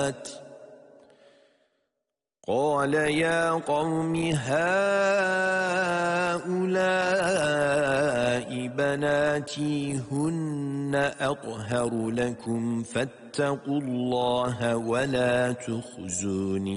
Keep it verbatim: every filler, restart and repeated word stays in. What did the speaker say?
الصلاة قال يا قوم هؤلاء بناتي هن أطهر لكم فاتقوا الله ولا تخزوني